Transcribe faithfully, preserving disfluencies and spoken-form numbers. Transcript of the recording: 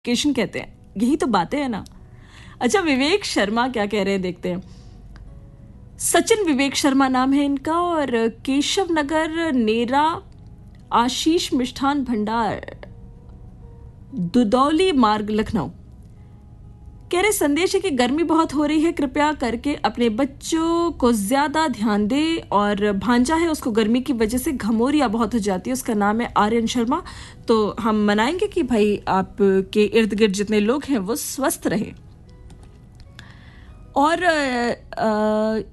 केशन कहते हैं, यही तो बातें है ना। अच्छा, विवेक शर्मा क्या कह रहे हैं देखते हैं। सचिन विवेक शर्मा नाम है इनका और केशव नगर नेरा आशीष मिष्ठान भंडार दुदौली मार्ग लखनऊ। कह रहे संदेश है कि गर्मी बहुत हो रही है, कृपया करके अपने बच्चों को ज्यादा ध्यान दे। और भांजा है उसको गर्मी की वजह से घमोरिया बहुत हो जाती है, उसका नाम है आर्यन शर्मा। तो हम मनाएंगे कि भाई आपके इर्द गिर्द जितने लोग हैं वो स्वस्थ रहे। और आ, आ,